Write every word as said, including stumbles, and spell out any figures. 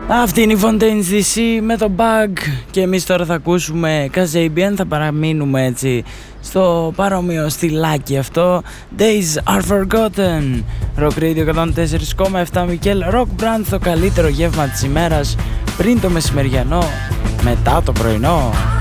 Αυτή είναι η Fontaines ντι σι με το Bug και εμείς τώρα θα ακούσουμε Kasabian, θα παραμείνουμε έτσι στο παρόμοιο στυλάκι αυτό. Days are forgotten. Rock Radio εκατόν τέσσερα κόμμα επτά Μικέλ Rock Brand, το καλύτερο γεύμα της ημέρας πριν το μεσημεριανό, μετά το πρωινό.